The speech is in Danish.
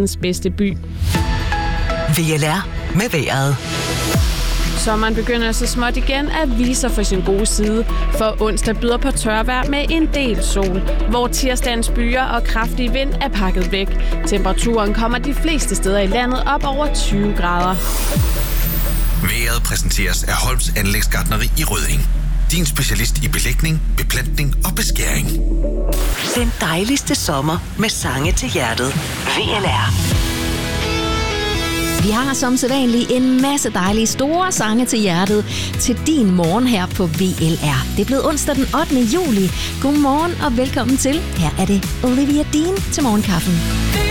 verdens bedste by. VLR med vejret. Sommeren begynder så småt igen at vise sig for sin gode side, for onsdag byder på tørvejr med en del sol, hvor tirsdagens byer og kraftig vind er pakket væk. Temperaturen kommer de fleste steder i landet op over 20 grader. Vejret præsenteres af Holms Anlægsgartneri i Rødding. Din specialist i belægning, beplantning og beskæring. Den dejligste sommer med sange til hjertet. VLR. Vi har som sædvanligt en masse dejlige store sange til hjertet til din morgen her på VLR. Det er blevet onsdag den 8. juli. Godmorgen og velkommen til. Her er det Olivia Dean til morgenkaffen.